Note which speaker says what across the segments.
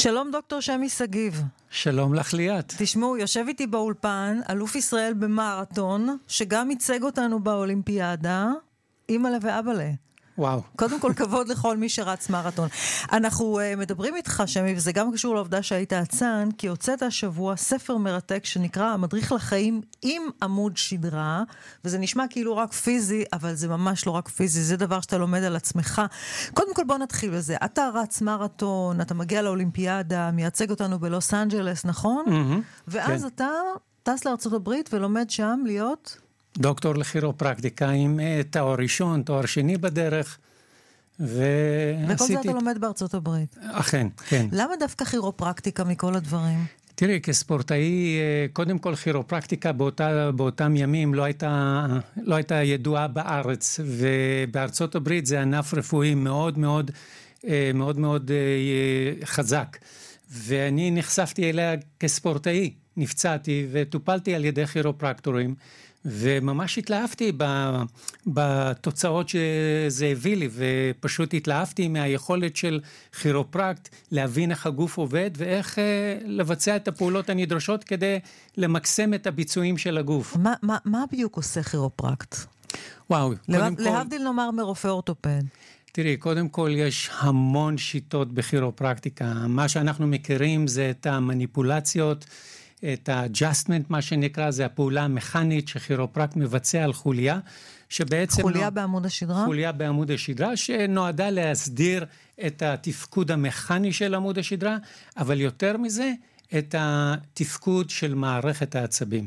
Speaker 1: שלום דוקטור שמי סגיב.
Speaker 2: שלום לך ליאת.
Speaker 1: תשמעו, יושב איתי באולפן אלוף ישראל במרתון, שגם ייצג אותנו באולימפיאדה, אימא'לה ואבא'לה.
Speaker 2: וואו.
Speaker 1: קודם כל כבוד לכל מי שרץ מרתון. אנחנו מדברים איתך שמי, וזה גם קשור לעובדה שהיית עצן, כי הוצאת השבוע ספר מרתק שנקרא המדריך לחיים עם עמוד שדרה, וזה נשמע כאילו רק פיזי, אבל זה ממש לא רק פיזי, זה דבר שאתה לומד על עצמך. קודם כל בוא נתחיל בזה. אתה רץ מרתון, אתה מגיע לאולימפיאדה, מייצג אותנו בלוס אנג'לס, נכון? ואז
Speaker 2: כן.
Speaker 1: אתה טס לארצות הברית ולומד שם להיות
Speaker 2: דוקטור לכירופרקטיקה עם תואר ראשון, תואר שני בדרך,
Speaker 1: וכל זה אתה לומד בארצות הברית.
Speaker 2: אכן, כן.
Speaker 1: למה דווקא כירופרקטיקה מכל הדברים?
Speaker 2: תראי, כספורטאי, קודם כל כירופרקטיקה באותם ימים לא הייתה ידועה בארץ, ובארצות הברית זה ענף רפואי מאוד מאוד חזק. ואני נחשפתי אליה כספורטאי, נפצעתי וטופלתי על ידי כירופרקטורים, וממש התלהבתי בתוצאות שזה הביא לי, ופשוט התלהבתי מהיכולת של כירופרקט להבין איך הגוף עובד, ואיך לבצע את הפעולות הנדרשות כדי למקסם את הביצועים של הגוף.
Speaker 1: מה בדיוק עושה כירופרקט?
Speaker 2: וואו, קודם כל...
Speaker 1: להבדיל נאמר מרופא אורתופד.
Speaker 2: תראי, קודם כל יש המון שיטות בכירופרקטיקה. מה שאנחנו מכירים זה את המניפולציות, את ה-adjustment, מה שנקרא, זה הפעולה המכנית שכירופרקט מבצע על חוליה, שבעצם...
Speaker 1: חוליה בעמוד השדרה?
Speaker 2: חוליה בעמוד השדרה, שנועדה להסדיר את התפקוד המכני של עמוד השדרה, אבל יותר מזה, את התפקוד של מערכת העצבים.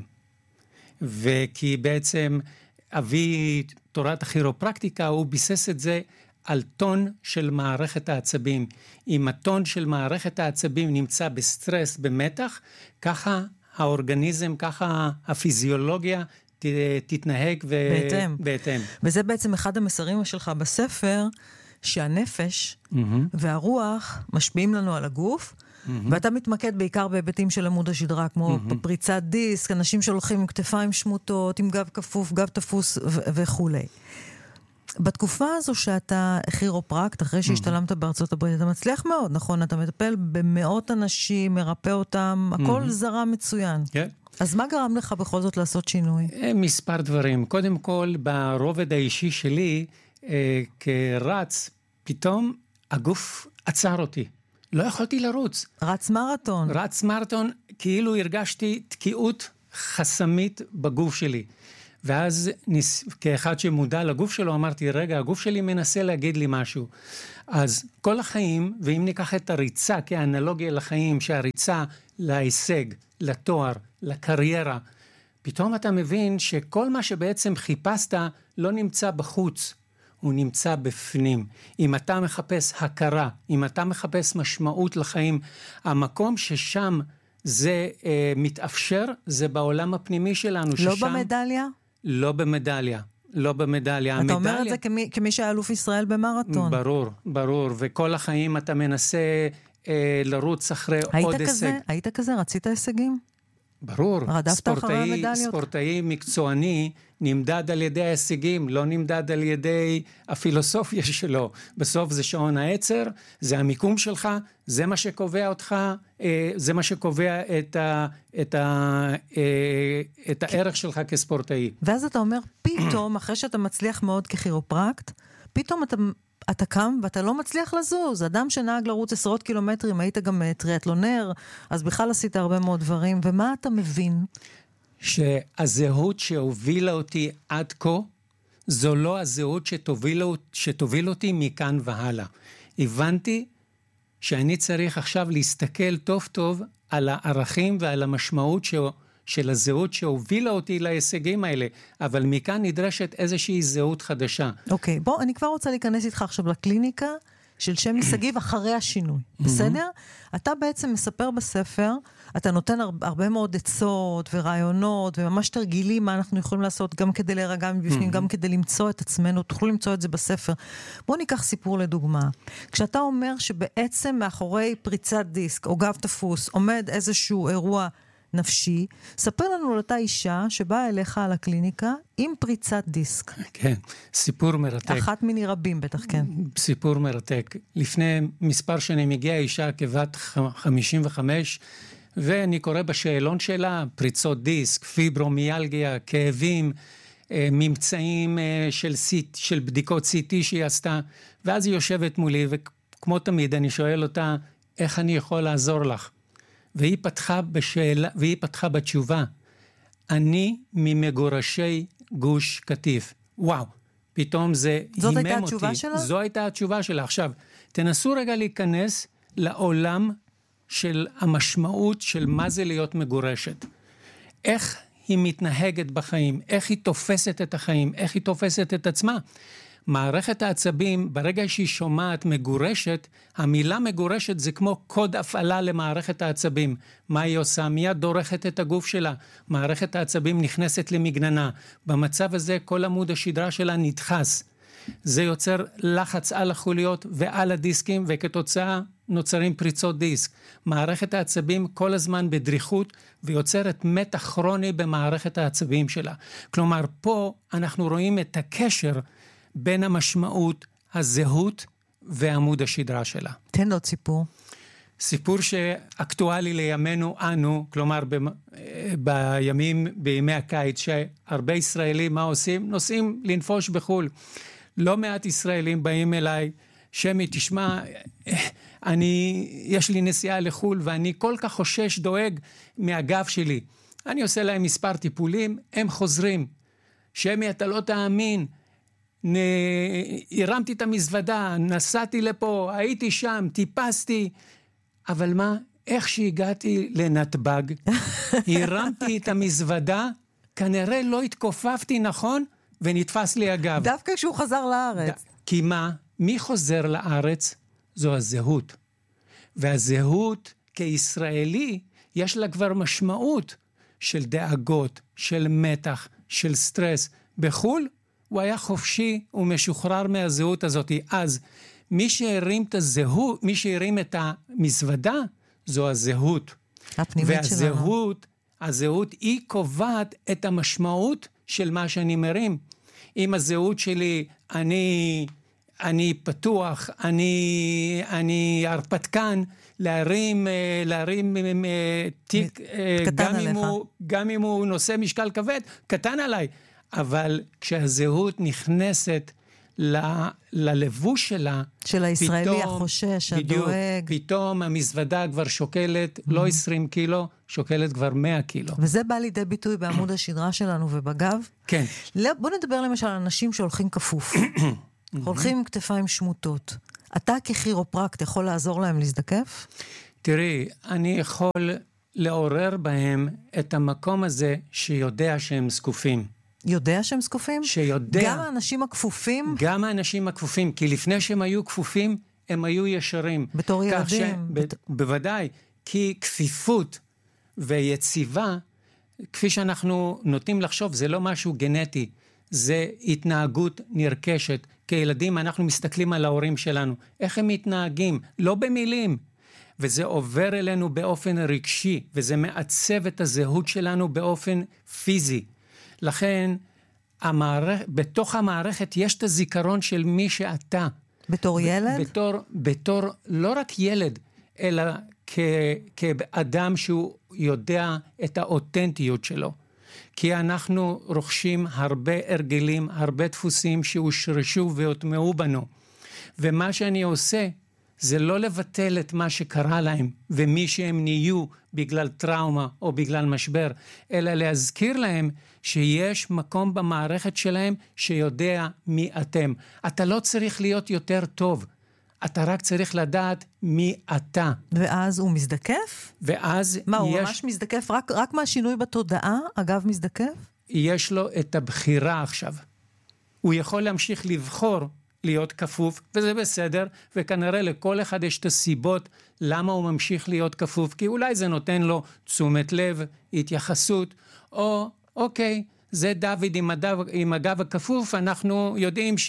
Speaker 2: וכי בעצם אבי תורת הכירופרקטיקה, הוא ביסס את זה על טון של מערכת העצבים. אם הטון של מערכת העצבים נמצא בסטרס, במתח, ככה האורגניזם, ככה הפיזיולוגיה תתנהג בהתאם.
Speaker 1: וזה בעצם אחד המסרים שלך בספר, שהנפש והרוח משפיעים לנו על הגוף, ואתה מתמקד בעיקר בהיבטים של עמוד השדרה, כמו פריצת דיסק, אנשים שהולכים עם כתפיים שמוטות, עם גב כפוף, גב תפוס וכו'. בתקופה הזו שאתה כירופרקט, אחרי שהשתלמת בארצות הברית, אתה מצליח מאוד, נכון? אתה מטפל במאות אנשים, מרפא אותם, הכל זרה מצוין.
Speaker 2: כן.
Speaker 1: אז מה גרם לך בכל זאת לעשות שינוי?
Speaker 2: מספר דברים. קודם כל, ברובד האישי שלי, כרץ, פתאום הגוף עצר אותי. לא יכולתי לרוץ.
Speaker 1: רץ מרתון.
Speaker 2: רץ מרתון, כאילו הרגשתי תקיעות חסמית בגוף שלי. ואז כאחד שמודע לגוף שלו, אמרתי, רגע, הגוף שלי מנסה להגיד לי משהו. אז כל החיים, ואם ניקח את הריצה כאנלוגיה לחיים, שהריצה להישג, לתואר, לקריירה, פתאום אתה מבין שכל מה שבעצם חיפשת לא נמצא בחוץ, הוא נמצא בפנים. אם אתה מחפש הכרה, אם אתה מחפש משמעות לחיים, המקום ששם זה מתאפשר, זה בעולם הפנימי שלנו.
Speaker 1: לא ששם, במדליה?
Speaker 2: לא במדליה. לא במדליה.
Speaker 1: אתה אומר את זה כמי שהיה אלוף ישראל במרתון.
Speaker 2: ברור. וכל החיים אתה מנסה לרוץ אחרי עוד הישג.
Speaker 1: היית כזה? רצית הישגים?
Speaker 2: ברור.
Speaker 1: רדפת אחרי המדליות?
Speaker 2: ספורטאי מקצועני נמדד על ידי ההישגים, לא נמדד על ידי הפילוסופיה שלו. בסוף זה שעון העצר, זה המיקום שלך, זה מה שקובע אותך, זה מה שקובע את הערך שלך כספורטאי.
Speaker 1: ואז אתה אומר, פתאום, אחרי שאתה מצליח מאוד ככירופרקט, פתאום אתה קם ואתה לא מצליח לזוז. אדם שנהג לרוץ 10 קילומטרים, היית גם טריאטלונר, אז בכלל עשית הרבה מאוד דברים, ומה אתה מבין?
Speaker 2: שהזהות שהובילה אותי עד כה, זו לא הזהות שתוביל אותי מכאן והלאה. הבנתי שאני צריך עכשיו להסתכל טוב טוב על הערכים ועל המשמעות של הזהות שהובילה אותי להישגים האלה, אבל מכאן נדרשת איזושהי זהות חדשה.
Speaker 1: אוקיי, בוא, אני כבר רוצה להיכנס איתך עכשיו לקליניקה של שמי סגיב אחרי השינוי, בסדר? אתה בעצם מספר בספר, אתה נותן הרבה מאוד עצות ורעיונות, וממש תרגילים מה אנחנו יכולים לעשות, גם כדי להירגע מבפנים, גם כדי למצוא את עצמנו, תוכלו למצוא את זה בספר. בוא ניקח סיפור לדוגמה. כשאתה אומר שבעצם מאחורי פריצת דיסק, או גב תפוס, עומד איזשהו אירוע נפשי. ספר לנו על אותה אישה שבאה אליך על הקליניקה עם פריצת דיסק.
Speaker 2: כן, סיפור מרתק.
Speaker 1: אחת מיני רבים בטח, כן.
Speaker 2: סיפור מרתק. לפני מספר שנים הגיעה אישה כבת 55, ואני קורא בשאלון שלה, פריצות דיסק, פיברומיאלגיה, כאבים, ממצאים של בדיקות CT שהיא עשתה, ואז היא יושבת מולי, וכמו תמיד אני שואל אותה, איך אני יכול לעזור לך? והיא פתחה בתשובה, אני ממגורשי גוש קטיף. וואו, פתאום זה הימם אותי.
Speaker 1: זאת הייתה התשובה שלה?
Speaker 2: זו הייתה התשובה שלה. עכשיו, תנסו רגע להיכנס לעולם של המשמעות של מה זה להיות מגורשת. איך היא מתנהגת בחיים, איך היא תופסת את החיים, איך היא תופסת את עצמה. מערכת העצבים, ברגע שהיא שומעת מגורשת, המילה מגורשת זה כמו קוד הפעלה למערכת העצבים. מה היא עושה? מיד דורכת את הגוף שלה. מערכת העצבים נכנסת למגננה. במצב הזה כל עמוד השדרה שלה נדחס. זה יוצר לחץ על החוליות ועל הדיסקים, וכתוצאה נוצרים פריצות דיסק. מערכת העצבים כל הזמן בדריכות, ויוצרת מתח כרוני במערכת העצבים שלה. כלומר, פה אנחנו רואים את הקשר בין המשמעות, הזהות ועמוד השדרה שלה.
Speaker 1: תן עוד סיפור.
Speaker 2: סיפור שאקטואלי לימינו אנו, כלומר בימי הקיץ, שהרבה ישראלים מה עושים? נוסעים לנפוש בחול. לא מעט ישראלים באים אליי, שמי תשמע, יש לי נסיעה לחול ואני כל כך חושש, דואג מהגב שלי. אני עושה להם מספר טיפולים, הם חוזרים. שמי אתה לא תאמין, הרמתי את המזוודה, נסעתי לפה, הייתי שם, טיפסתי, אבל מה, איך שהגעתי לנתב"ג, הרמתי את המזוודה, כנראה לא התכופפתי נכון, ונתפס לי הגב.
Speaker 1: דווקא כשהוא חזר לארץ.
Speaker 2: כי מה? מי חוזר לארץ? זו הזהות. והזהות כישראלי, יש לה כבר משמעות של דאגות, של מתח, של סטרס. בחול, הוא היה חופשי ומשוחרר מהזהות הזאת. אז מי שהרים את הזהות, מי שהרים את המזוודה, זו הזהות.
Speaker 1: הפנימית שלנו.
Speaker 2: הזהות היא קובעת את המשמעות של מה שאני מרים. אם הזהות שלי, אני פתוח, אני הרפתקן, להרים תיק, גם אם הוא נושא משקל כבד, קטן עליי. אבל כשהזהות נכנסת ללבוש שלה,
Speaker 1: של הישראלי החושש, הדואג.
Speaker 2: פתאום המזוודה כבר שוקלת, לא 20 קילו, שוקלת כבר 100 קילו.
Speaker 1: וזה בא לידי ביטוי בעמוד השדרה שלנו ובגב.
Speaker 2: כן.
Speaker 1: בוא נדבר למשל על אנשים שהולכים כפוף. הולכים עם כתפיים שמוטות. אתה ככירופרקט יכול לעזור להם להזדקף?
Speaker 2: תראי, אני יכול לעורר בהם את המקום הזה שיודע שהם זקופים.
Speaker 1: יודע שהם זקופים?
Speaker 2: שיודע.
Speaker 1: גם האנשים הכפופים?
Speaker 2: גם האנשים הכפופים, כי לפני שהם היו כפופים, הם היו ישרים.
Speaker 1: בתור ילדים?
Speaker 2: בוודאי, כי כפיפות ויציבה, כפי שאנחנו נוטים לחשוב, זה לא משהו גנטי, זה התנהגות נרכשת. כילדים אנחנו מסתכלים על ההורים שלנו, איך הם מתנהגים, לא במילים. וזה עובר אלינו באופן רגשי, וזה מעצב את הזהות שלנו באופן פיזי. לכן, בתוך המערכת יש את הזיכרון של מי שאתה.
Speaker 1: בתור ילד?
Speaker 2: בתור לא רק ילד, אלא כאדם שהוא יודע את האותנטיות שלו. כי אנחנו רוכשים הרבה הרגלים, הרבה דפוסים שהושרשו והוטמעו בנו. ומה שאני עושה, זה לא לבטל את מה שקרה להם, ומי שהם נהיו בגלל טראומה או בגלל משבר, אלא להזכיר להם שיש מקום במערכת שלהם שיודע מי אתם. אתה לא צריך להיות יותר טוב, אתה רק צריך לדעת מי אתה.
Speaker 1: ואז הוא מזדקף?
Speaker 2: ואז
Speaker 1: מה, הוא ממש מזדקף? רק מהשינוי בתודעה, אגב, מזדקף?
Speaker 2: יש לו את הבחירה עכשיו. הוא יכול להמשיך לבחור להיות כפוף, וזה בסדר, וכנראה לכל אחד יש את הסיבות למה הוא ממשיך להיות כפוף, כי אולי זה נותן לו תשומת לב, התייחסות, או אוקיי, זה דוד עם הגב הכפוף, אנחנו יודעים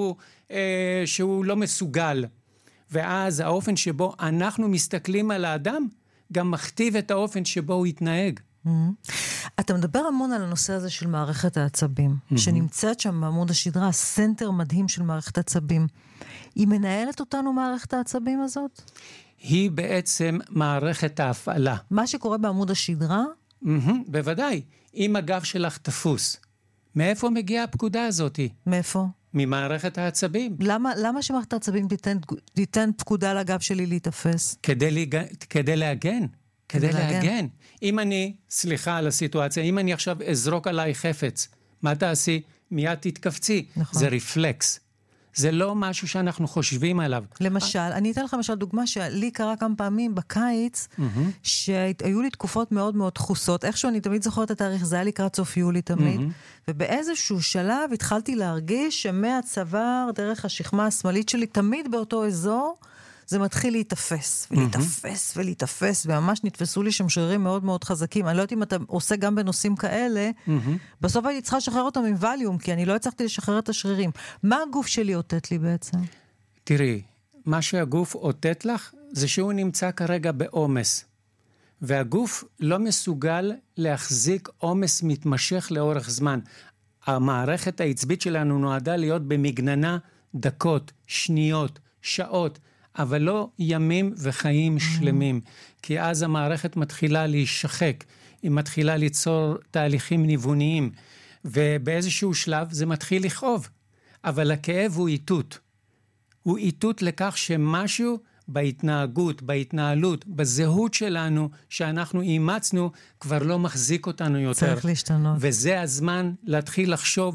Speaker 2: שהוא לא מסוגל. ואז האופן שבו אנחנו מסתכלים על האדם, גם מכתיב את האופן שבו הוא יתנהג.
Speaker 1: אתה מדבר המון על הנושא הזה של מערכת העצבים, שנמצאת שם בעמוד השדרה, סנטר מדהים של מערכת העצבים. היא מנהלת אותנו מערכת העצבים הזאת?
Speaker 2: היא בעצם מערכת ההפעלה.
Speaker 1: מה שקורה בעמוד השדרה?
Speaker 2: בוודאי. אם הגב שלך תפוס, מאיפה מגיעה הפקודה הזאת?
Speaker 1: מאיפה?
Speaker 2: ממערכת העצבים.
Speaker 1: למה שמערכת העצבים תיתן פקודה לגב שלי להתאפס?
Speaker 2: כדי להגן. כדי להגן. אם אני, סליחה על הסיטואציה, אם אני עכשיו אזרוק עליי חפץ, מה תעשי? מיד תתכווצי. נכון. זה רפלקס. זה לא משהו שאנחנו חושבים עליו.
Speaker 1: למשל, אני אתן לך למשל דוגמה שלי קרה כמה פעמים בקיץ, שהיו לי תקופות מאוד מאוד דחוסות. איכשהו אני תמיד זוכרת את התאריך, זה היה לקראת סוף יולי תמיד. ובאיזשהו שלב התחלתי להרגיש שמהצוואר, דרך השכמה השמאלית שלי, תמיד באותו אזור, זה מתחיל להתאפס, ולהתאפס, ולהתאפס, וממש נתפסו לי שם שרירים מאוד מאוד חזקים. אני לא יודעת אם אתה עושה גם בנושאים כאלה, בסוף הייתי צריכה לשחרר אותם עם ווליום, כי אני לא הצלחתי לשחרר את השרירים. מה הגוף שלי אותת לי בעצם?
Speaker 2: תראי, מה שהגוף אותת לך, זה שהוא נמצא כרגע בעומס. והגוף לא מסוגל להחזיק עומס מתמשך לאורך זמן. המערכת העצבית שלנו נועדה להיות במגננה דקות, שניות, שעות, אבל לא ימים וחיים שלמים, כי אז המערכת מתחילה להישחק, היא מתחילה ליצור תהליכים ניווניים, ובאיזשהו שלב זה מתחיל לכאוב, אבל הכאב הוא איתות. הוא איתות לכך שמשהו בהתנהגות, בהתנהלות, בזהות שלנו, שאנחנו אימצנו, כבר לא מחזיק אותנו יותר.
Speaker 1: צריך להשתנות.
Speaker 2: וזה הזמן להתחיל לחשוב,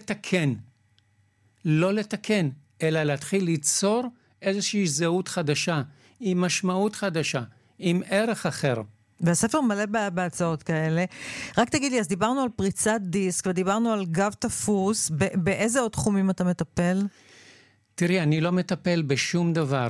Speaker 2: לא לתקן, אלא להתחיל ליצור איזושהי זהות חדשה, עם משמעות חדשה, עם ערך אחר.
Speaker 1: והספר מלא בהצעות כאלה. רק תגיד לי, אז דיברנו על פריצת דיסק, ודיברנו על גב תפוס, באיזה עוד תחומים אתה מטפל?
Speaker 2: תראי, אני לא מטפל בשום דבר.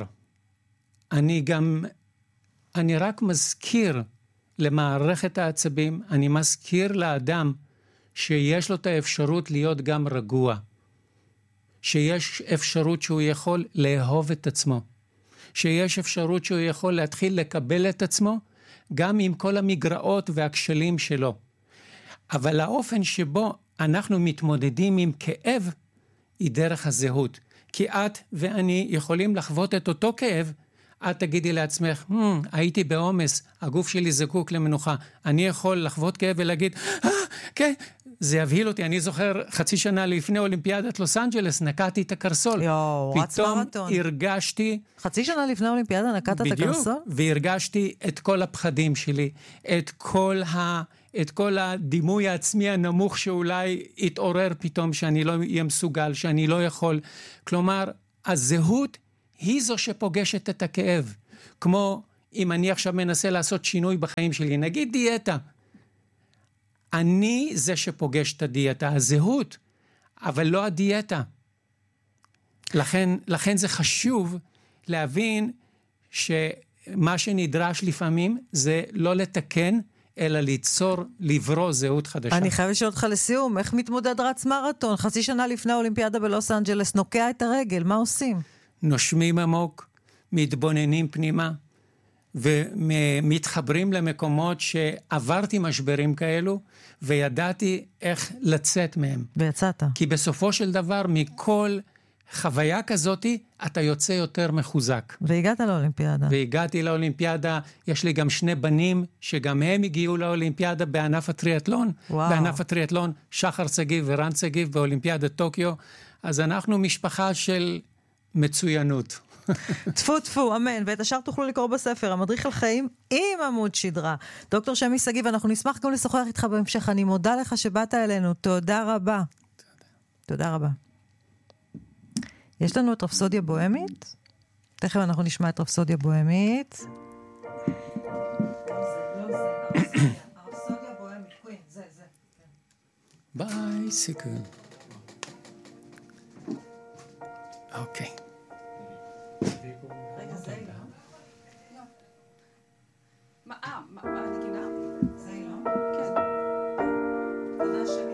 Speaker 2: אני רק מזכיר למערכת העצבים, אני מזכיר לאדם שיש לו את האפשרות להיות גם רגוע. שיש אפשרות שהוא יכול לאהוב את עצמו, שיש אפשרות שהוא יכול להתחיל לקבל את עצמו, גם עם כל המגרעות והכשלים שלו. אבל האופן שבו אנחנו מתמודדים עם כאב, היא דרך הזהות. כי את ואני יכולים לחוות את אותו כאב, את תגידי לעצמך, הייתי בעומס, הגוף שלי זקוק למנוחה. אני יכול לחוות כאב ולהגיד, כן, זה יבהיל אותי. אני זוכר חצי שנה לפני אולימפיאדת לוס אנג'לס, נקעתי את הקרסול. פתאום הרגשתי...
Speaker 1: חצי שנה לפני אולימפיאדה נקעת את הקרסול?
Speaker 2: והרגשתי את כל הפחדים שלי, את כל הדימוי העצמי הנמוך שאולי יתעורר פתאום, שאני לא אהיה מסוגל, שאני לא יכול. כלומר, הזהות היא זו שפוגשת את הכאב. כמו אם אני עכשיו מנסה לעשות שינוי בחיים שלי, נגיד דיאטה. אני זה שפוגש את הדיאטה, הזהות, אבל לא הדיאטה. לכן זה חשוב להבין שמה שנדרש לפעמים זה לא לתקן, אלא ליצור, לברוא זהות חדשה.
Speaker 1: אני חייב לשאול אותך לסיום, איך מתמודד רץ מרתון? חצי שנה לפני האולימפיאדה בלוס אנג'לס, נוקע את הרגל, מה עושים?
Speaker 2: נושמים עמוק, מתבוננים פנימה, ומתחברים למקומות שעברתי משברים כאלו, וידעתי איך לצאת מהם.
Speaker 1: ויצאת.
Speaker 2: כי בסופו של דבר, מכל חוויה כזאת, אתה יוצא יותר מחוזק.
Speaker 1: והגעת לאולימפיאדה.
Speaker 2: והגעתי לאולימפיאדה, יש לי גם 2 בנים, שגם הם הגיעו לאולימפיאדה בענף הטריאטלון. וואו. בענף הטריאטלון, שחר סגיב ורן סגיב באולימפיאדת טוקיו. אז אנחנו משפחה של מצוינות.
Speaker 1: טפו טפו, אמן. ואת השאר תוכלו לקרוא בספר, המדריך על חיים עם עמוד שדרה. דוקטור שמי סגיב, אנחנו נשמח גם לשוחח איתך בהמשך. אני מודה לך שבאת אלינו. תודה רבה. תודה רבה. יש לנו את רפסודיה בוהמית. תכף אנחנו נשמע את רפסודיה בוהמית. הרפסודיה בוהמית, קווין, זה.
Speaker 2: בייקל. אוקיי.
Speaker 1: רגע, זה לא.
Speaker 3: מה, הנגינה?
Speaker 1: זה לא?
Speaker 3: כן.
Speaker 1: תודה שמי.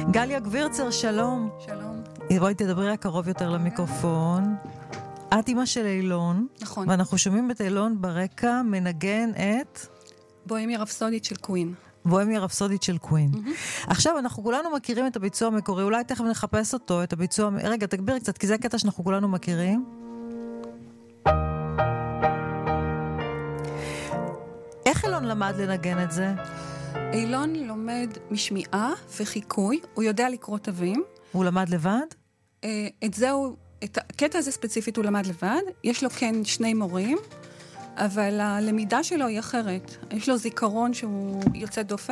Speaker 1: גליה גבירצר, שלום.
Speaker 3: שלום.
Speaker 1: בואי תדברי הקרוב יותר למיקרופון. את אמא של אילון.
Speaker 3: נכון.
Speaker 1: ואנחנו שומעים את אילון ברקע מנגן את...
Speaker 3: בוהמיה רפסודית של קווין.
Speaker 1: בוהמיה רפסודית של קווין. עכשיו, אנחנו כולנו מכירים את הביצוע המקורי, אולי תכף נחפש אותו, את הביצוע... רגע, תגביר קצת, כי זה הקטע שאנחנו כולנו מכירים. איך אילון למד לנגן את זה?
Speaker 3: אילון לומד משמיעה וחיקוי, הוא יודע לקרוא תווים.
Speaker 1: הוא למד לבד?
Speaker 3: את הקטע הזה ספציפית הוא למד לבד, יש לו כן 2 מורים, אבל הלמידה שלו היא אחרת. יש לו זיכרון שהוא יוצא דופן.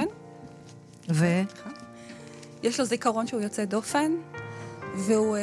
Speaker 3: יש לו זיכרון שהוא יוצא דופן, והוא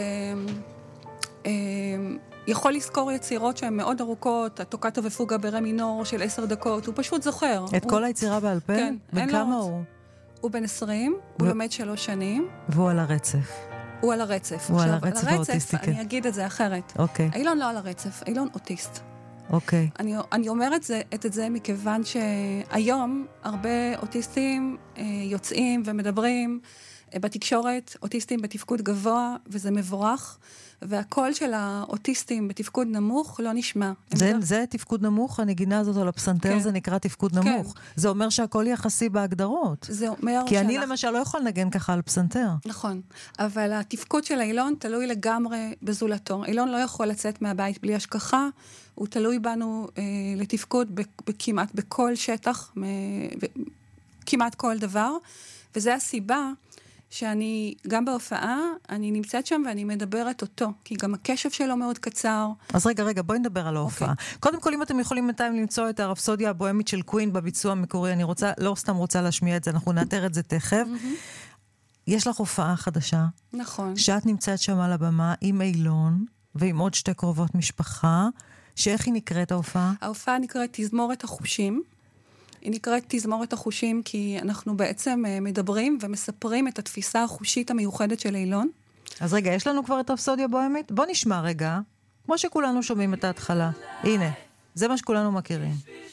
Speaker 3: יכול לזכור יצירות שהן מאוד ארוכות, הטוקטו ופוגה ברמי מינור של 10 דקות, הוא פשוט זוכר.
Speaker 1: את כל היצירה בעל פה?
Speaker 3: כן.
Speaker 1: בן כמה הוא?
Speaker 3: הוא בן 20, הוא לומד 3 שנים.
Speaker 1: והוא על הרצף.
Speaker 3: הוא על הרצף.
Speaker 1: הוא על הרצף האוטיסטי.
Speaker 3: אני אגיד את זה אחרת.
Speaker 1: אוקיי.
Speaker 3: אילון לא על הרצף, אילון אוטיסט.
Speaker 1: אוקיי.
Speaker 3: אני אומרת את זה מכיוון שהיום הרבה אוטיסטים יוצאים ומדברים בתקשורת, אוטיסטים בתפקוד גבוה, וזה מבורך, והקול של האוטיסטים בתפקוד נמוך לא נשמע.
Speaker 1: זה תפקוד נמוך, הנגינה הזאת על הפסנתר זה נקרא תפקוד נמוך. זה אומר שהכל יחסי בהגדרות.
Speaker 3: זה אומר
Speaker 1: כי אני למשל לא יכול לנגן ככה על פסנתר.
Speaker 3: נכון, אבל התפקוד של אילון תלוי לגמרי בזולתו. אילון לא יכול לצאת מהבית בלי השכחה, הוא תלוי בנו לתפקוד כמעט בכל שטח, כמעט כל דבר, וזה הסיבה שאני, גם בהופעה, אני נמצאת שם ואני מדברת אותו, כי גם הקשב שלו מאוד קצר.
Speaker 1: אז רגע, בואי נדבר על ההופעה. קודם כל, אם אתם יכולים בינתיים למצוא את הרפסודיה הבוהמית של קווין בביצוע המקורי, אני לא סתם רוצה להשמיע את זה, אנחנו נאתר את זה תכף. יש לך הופעה חדשה.
Speaker 3: נכון.
Speaker 1: שאת נמצאת שם על הבמה עם אילון, ועם עוד 2 קרובות משפחה, שאיך היא נקראת ההופעה?
Speaker 3: ההופעה נקראת תזמורת החושים. היא נקראת תזמורת החושים כי אנחנו בעצם מדברים ומספרים את התפיסה החושית המיוחדת של אילון.
Speaker 1: אז רגע, יש לנו כבר את הרפסודיה הבוהמית? בוא נשמע רגע, כמו שכולנו שומעים את ההתחלה. הנה, זה מה שכולנו מכירים.